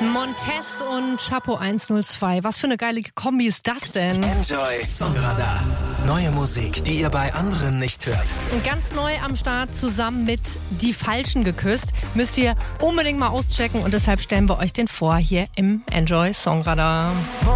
Montez und Chapo 102. Was für eine geile Kombi ist das denn? Enjoy Songradar. Neue Musik, die ihr bei anderen nicht hört. Und ganz neu am Start zusammen mit Die Falschen geküsst. Müsst ihr unbedingt mal auschecken und deshalb stellen wir euch den vor hier im Enjoy Songradar.